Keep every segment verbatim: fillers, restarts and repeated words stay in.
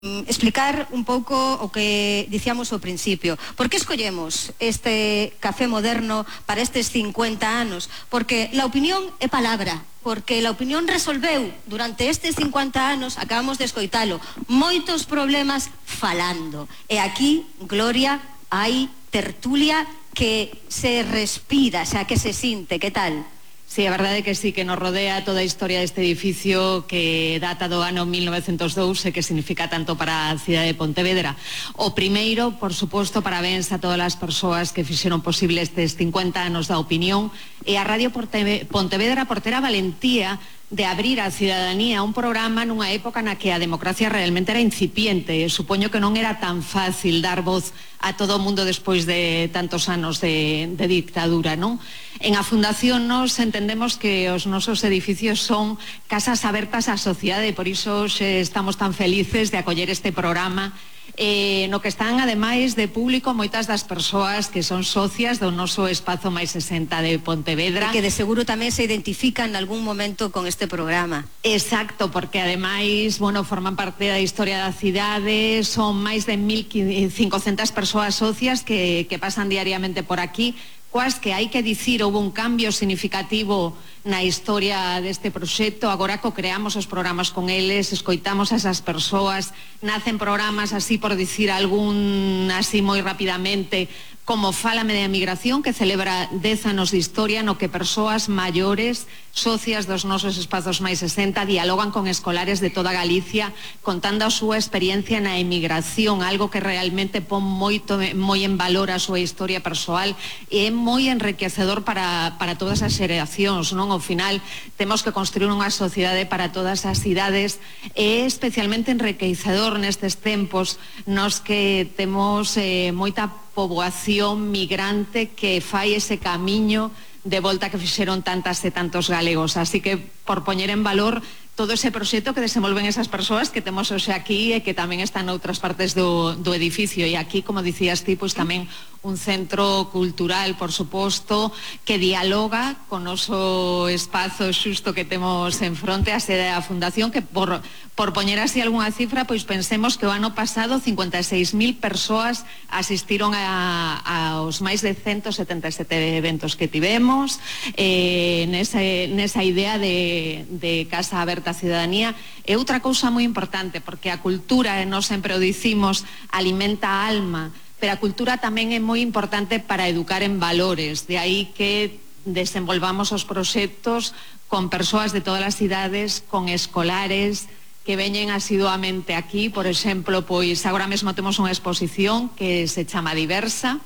explicar un pouco o que dicíamos ao principio. Por que escollemos este café moderno para estes cincuenta anos? Porque la opinión é palabra, porque la opinión resolveu durante estes cincuenta anos, acabamos de escoitalo, moitos problemas falando. E aquí, Gloria, hai tertulia que se respira, xa que se sinte, que tal? Sí, a verdade é que sí, que nos rodea toda a historia deste edificio que data do ano mil novecentos e dous e que significa tanto para a cidade de Pontevedra. O primeiro, por suposto, parabéns a todas as persoas que fixeron posible estes cincuenta anos da opinión e a Radio Pontevedra por ter a valentía de abrir á cidadanía un programa nunha época na que a democracia realmente era incipiente. Supoño que non era tan fácil dar voz a todo o mundo despois de tantos anos de, de dictadura, non? En a Fundación nos entendemos que os nosos edificios son casas abertas á sociedade e por iso xe estamos tan felices de acoller este programa eh, no que están ademais de público moitas das persoas que son socias do noso espazo máis sesenta de Pontevedra e que de seguro tamén se identifican en algún momento con este programa. Exacto, porque ademais, bueno, forman parte da historia da cidade, son máis de mil cincocentas persoas socias que, que pasan diariamente por aquí, coas que hai que dicir houve un cambio significativo na historia deste proxecto. Agora co creamos os programas con eles, escoitamos a esas persoas, nacen programas así por dicir algún así moi rapidamente como Fálame de Migración, que celebra dez anos de historia no que persoas maiores, socias dos nosos espazos máis sesenta, dialogan con escolares de toda Galicia contando a súa experiencia na emigración, algo que realmente pon moito, moi en valor a súa historia persoal e é moi enriquecedor para, para todas as xeracións, non? Ao final temos que construir unha sociedade para todas as idades e é especialmente enriquecedor nestes tempos nos que temos eh, moita poboación migrante que fai ese camiño de volta que fixeron tantas e tantos galegos. Así que, por poñer en valor todo ese proxecto que desenvolven esas persoas que temos hoxe aquí e que tamén están noutras partes do, do edificio. E aquí, como dicías ti, pois tamén un centro cultural, por suposto, que dialoga con noso espazo xusto que temos en fronte, a sede da Fundación, que por, por poñer así algunha cifra, pois pensemos que o ano pasado cincuenta e seis mil persoas asistiron a, aos máis de ciento setenta e sete eventos que tivemos, eh, nesa, nesa idea de, de casa aberta a cidadanía. É outra cousa moi importante, porque a cultura, e nós sempre o dicimos, alimenta a alma, pero a cultura tamén é moi importante para educar en valores, de aí que desenvolvamos os proxectos con persoas de todas as idades, con escolares que veñen asiduamente aquí. Por exemplo, pois agora mesmo temos unha exposición que se chama Diversa,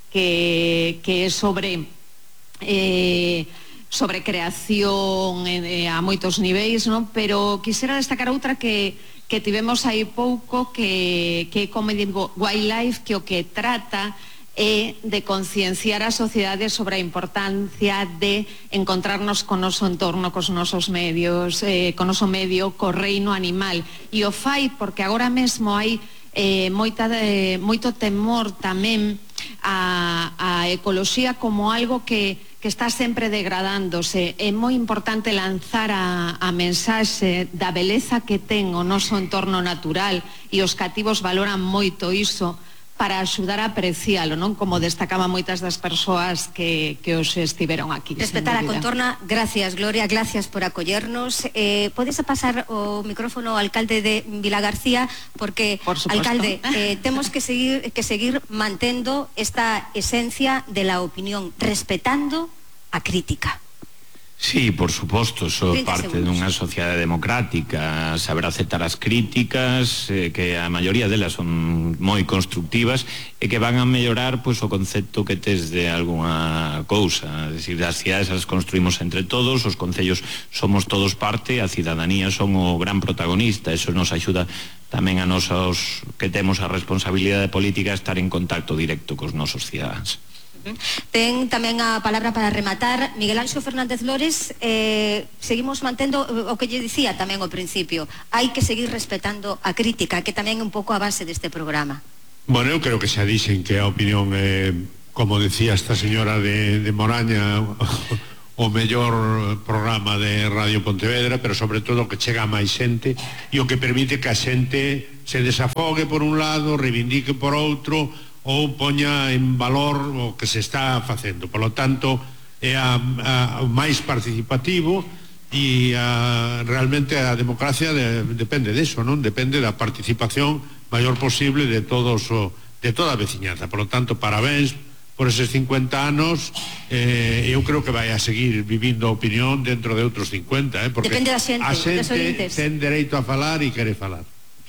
que, que é sobre eh, sobre creación eh, a moitos niveis, non? Pero quixera destacar outra que que tivemos aí pouco, que que como digo, Wildlife, que o que trata é de concienciar a sociedade sobre a importancia de encontrarnos con noso entorno, cos nosos medios, eh, con noso medio, co reino animal. E o fai porque agora mesmo hai eh, moita de, moito temor tamén a, a ecoloxía como algo que que está sempre degradándose. É moi importante lanzar a, a mensaxe da beleza que ten o noso entorno natural e os cativos valoran moito iso para axudar a aprecialo, non? Como destacaban moitas das persoas que, que os estiveron aquí. Respetar a contorna. Gracias, Gloria, gracias por acollernos. Eh, podes pasar o micrófono ao alcalde de Vilagarcía, porque, por alcalde, eh, temos que seguir, que seguir mantendo esta esencia de la opinión, respetando a crítica. Sí, por suposto, so parte dunha sociedade democrática, saber aceptar as críticas, eh, que a maioría delas son moi constructivas e que van a mellorar pois o concepto que tes de algunha cousa. É dicir, as cidades as construimos entre todos, os concellos somos todos parte, a cidadanía son o gran protagonista. Eso nos axuda tamén a nosos que temos a responsabilidade política a estar en contacto directo cos nosos cidadáns. Ten tamén a palabra para rematar Miguel Anxo Fernández Lores. eh, seguimos mantendo o que lle dicía tamén ao principio, hai que seguir respetando a crítica, que tamén é un pouco a base deste programa. Bueno, eu creo que xa dixen que a opinión é, como decía esta señora de, de Moraña, o mellor programa de Radio Pontevedra, pero sobre todo que chega a máis xente e o que permite que a xente se desafogue por un lado, reivindique por outro ou poña en valor o que se está facendo. Por lo tanto, é a, a, a máis participativo e a, realmente a democracia de, depende deso, non? Depende da participación maior posible de todos o, de toda a veciñanza. Por lo tanto, parabéns por eses cincuenta anos. eh, eu creo que vai a seguir vivindo a opinión dentro de outros cincuenta, eh, porque depende da xente, a xente ten dereito a falar e quere falar.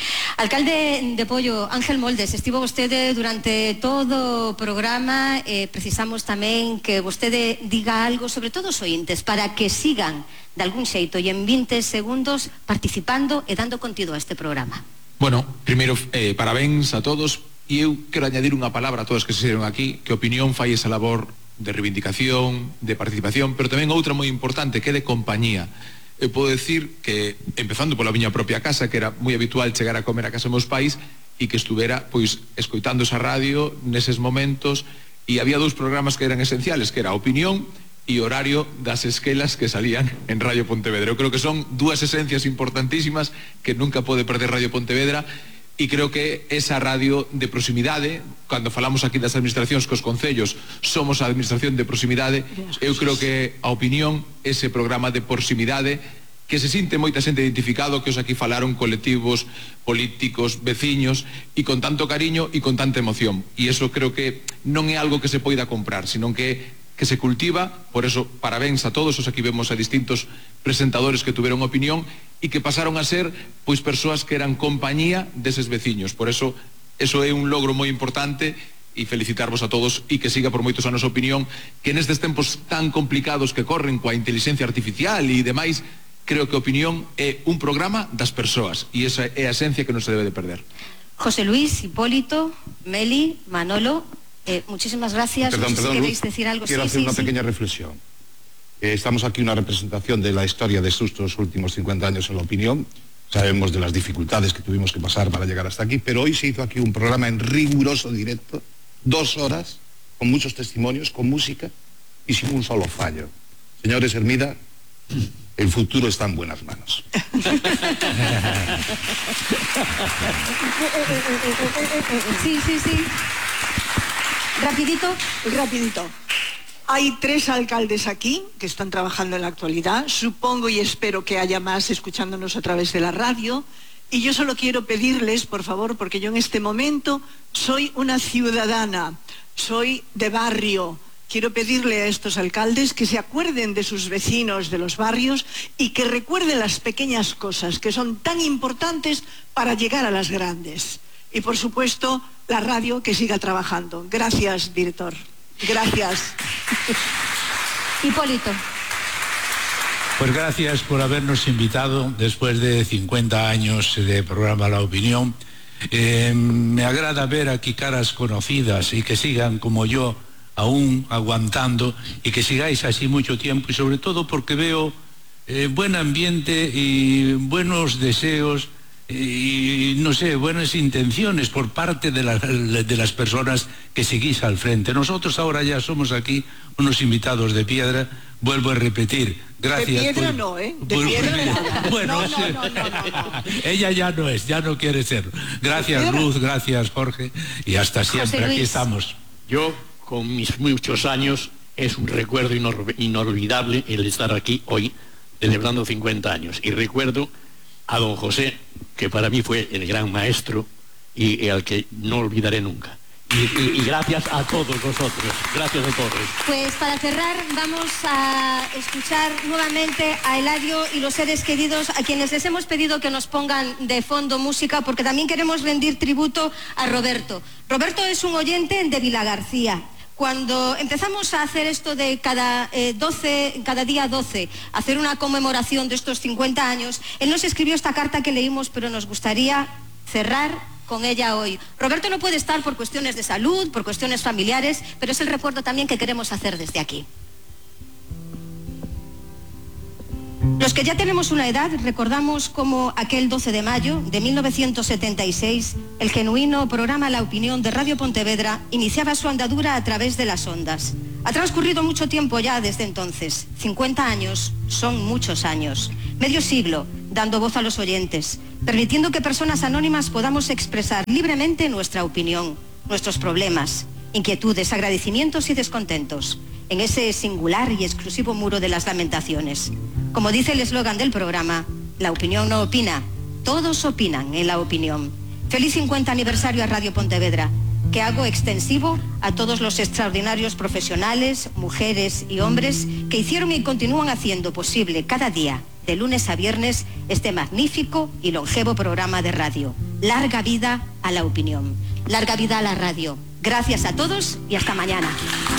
Alcalde de Pollo, Ángel Moldes, estivo vostede durante todo o programa, eh, precisamos tamén que vostede diga algo sobre todos os ointes para que sigan de algún xeito e en vinte segundos participando e dando contido a este programa. Bueno, primeiro, eh, parabéns a todos. E eu quero añadir unha palabra a todos que se xeron aquí, que a opinión fai esa labor de reivindicación, de participación, pero tamén outra moi importante, que é de compañía. Eu podo decir que, empezando pola miña propia casa, que era moi habitual chegar a comer a casa dos meus pais, e que estuvera, pois, escoitando esa radio neses momentos, e había dous programas que eran esenciales, que era a opinión e o horario das esquelas que salían en Radio Pontevedra. Eu creo que son dúas esencias importantísimas que nunca pode perder Radio Pontevedra. E creo que esa radio de proximidade, cando falamos aquí das administracións cos concellos, somos a administración de proximidade. Eu creo que a opinión, ese programa de proximidade, que se sinte moita xente identificado, que os aquí falaron colectivos, políticos, veciños, e con tanto cariño e con tanta emoción. E iso creo que non é algo que se poida comprar, sino que que se cultiva. Por eso, parabéns a todos os aquí vemos a distintos presentadores que tuveron opinión e que pasaron a ser, pois, persoas que eran compañía deses veciños. Por eso, eso é un logro moi importante, e felicitarvos a todos e que siga por moitos anos a opinión, que nestes tempos tan complicados que corren coa inteligencia artificial e demais, creo que a opinión é un programa das persoas e esa é a esencia que non se debe de perder. José Luis, Hipólito, Meli, Manolo, Eh, muchísimas gracias. Perdón, no sé perdón, si queréis Luz, decir algo. Quiero sí, hacer sí, una sí. pequeña reflexión. Eh, estamos aquí una representación de la historia de estos últimos cincuenta años en la opinión. Sabemos de las dificultades que tuvimos que pasar para llegar hasta aquí, pero hoy se hizo aquí un programa en riguroso directo, dos horas, con muchos testimonios, con música y sin un solo fallo. Señores Hermida, el futuro está en buenas manos. Sí, sí, sí. Rapidito. Rapidito. Hay tres alcaldes aquí que están trabajando en la actualidad. Supongo y espero que haya más escuchándonos a través de la radio. Y yo solo quiero pedirles, por favor, porque yo en este momento soy una ciudadana, soy de barrio. Quiero pedirle a estos alcaldes que se acuerden de sus vecinos de los barrios y que recuerden las pequeñas cosas que son tan importantes para llegar a las grandes. Y por supuesto, la radio que siga trabajando. Gracias, director. Gracias. Hipólito. Pues gracias por habernos invitado después de cincuenta años de programa La Opinión. Eh, me agrada ver aquí caras conocidas y que sigan como yo aún aguantando y que sigáis así mucho tiempo, y sobre todo porque veo eh, buen ambiente y buenos deseos y no sé, buenas intenciones por parte de, la, de las personas que seguís al frente. Nosotros ahora ya somos aquí unos invitados de piedra, vuelvo a repetir, gracias. De piedra por, no, ¿eh? De por, piedra por, bueno, no, no, no, no, no, no. Ella ya no es, ya no quiere ser. Gracias Luz, gracias Jorge, y hasta siempre, aquí estamos. Yo, con mis muchos años, es un recuerdo inolvidable el estar aquí hoy celebrando cincuenta años. Y recuerdo a don José, que para mí fue el gran maestro y, y al que no olvidaré nunca. Y, y, y gracias a todos vosotros, gracias a todos. Pues para cerrar vamos a escuchar nuevamente a Eladio y los seres queridos, a quienes les hemos pedido que nos pongan de fondo música, porque también queremos rendir tributo a Roberto. Roberto es un oyente de Vilagarcía. Cuando empezamos a hacer esto de cada, eh, doce, cada día doce, hacer una conmemoración de estos cincuenta años, él nos escribió esta carta que leímos, pero nos gustaría cerrar con ella hoy. Roberto no puede estar por cuestiones de salud, por cuestiones familiares, pero es el recuerdo también que queremos hacer desde aquí. Los que ya tenemos una edad recordamos cómo aquel doce de mayo de mil novecientos setenta y seis el genuino programa La Opinión de Radio Pontevedra iniciaba su andadura a través de las ondas. Ha transcurrido mucho tiempo ya desde entonces. cincuenta años son muchos años. Medio siglo dando voz a los oyentes, permitiendo que personas anónimas podamos expresar libremente nuestra opinión, nuestros problemas, inquietudes, agradecimientos y descontentos, en ese singular y exclusivo muro de las lamentaciones. Como dice el eslogan del programa, la opinión no opina, todos opinan en la opinión. Feliz cincuenta aniversario a Radio Pontevedra, que hago extensivo a todos los extraordinarios profesionales, mujeres y hombres que hicieron y continúan haciendo posible cada día, de lunes a viernes, este magnífico y longevo programa de radio. Larga vida a la opinión, larga vida a la radio. Gracias a todos y hasta mañana.